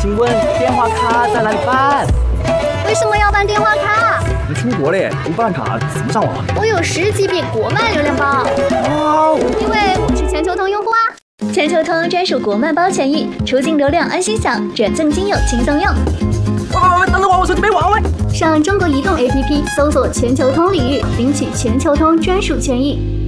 请问电话卡在哪里办？ 为什么要办电话卡？ 你出国嘞，不办卡怎么上网？ 我有10GB国漫流量包。 哇， 因为我是全球通用户啊。全球通专属国漫包权益，出境流量安心享，转赠金友轻松用。 等等我手机没网了。 上中国移动 APP 搜索全球通领域，领取全球通专属权益。